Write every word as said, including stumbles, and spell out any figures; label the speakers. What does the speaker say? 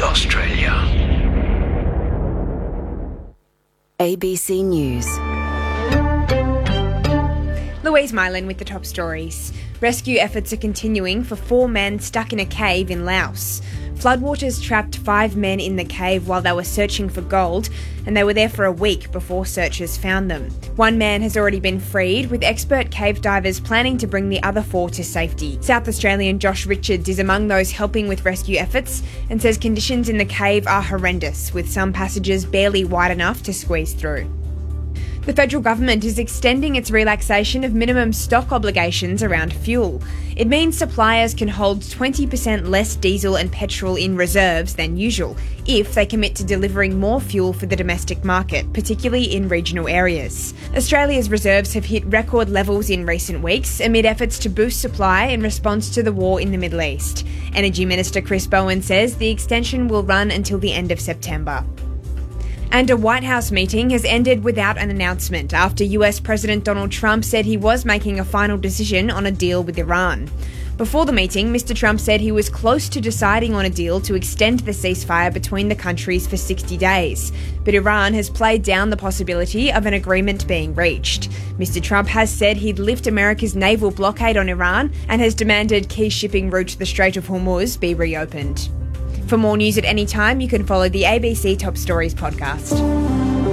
Speaker 1: Australia.
Speaker 2: A B C News.
Speaker 3: Louise Mylan with the top stories. Rescue efforts are continuing for four men stuck in a cave in Laos. Floodwaters trapped five men in the cave while they were searching for gold, and they were there for a week before searchers found them. One man has already been freed, with expert cave divers planning to bring the other four to safety. South Australian Josh Richards is among those helping with rescue efforts and says conditions in the cave are horrendous, with some passages barely wide enough to squeeze through. The federal government is extending its relaxation of minimum stock obligations around fuel. It means suppliers can hold twenty percent less diesel and petrol in reserves than usual if they commit to delivering more fuel for the domestic market, particularly in regional areas. Australia's reserves have hit record levels in recent weeks amid efforts to boost supply in response to the war in the Middle East. Energy Minister Chris Bowen says the extension will run until the end of September. And a White House meeting has ended without an announcement after U S President Donald Trump said he was making a final decision on a deal with Iran. Before the meeting, Mister Trump said he was close to deciding on a deal to extend the ceasefire between the countries for sixty days, but Iran has played down the possibility of an agreement being reached. Mister Trump has said he'd lift America's naval blockade on Iran and has demanded key shipping route to the Strait of Hormuz be reopened. For more news at any time, you can follow the A B C Top Stories podcast.